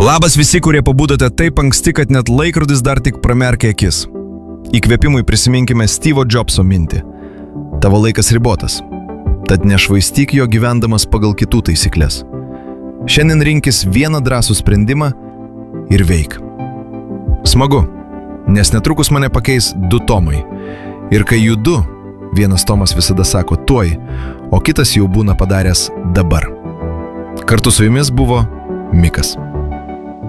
Labas visi, kurie pabudote taip anksti, kad net laikrodis dar tik pramerkia akis. Įkvėpimui prisiminkime Steve'o Jobso mintį. Tavo laikas ribotas, tad nešvaistyk jo gyvendamas pagal kitų taisyklės. Šiandien rinkis vieną drąsų sprendimą ir veik. Smagu, nes netrukus mane pakeis 2 Tomai. Ir kai jų 2, vienas Tomas visada sako tuoj, o kitas jau būna padaręs dabar. Kartu su jumis buvo Mikas.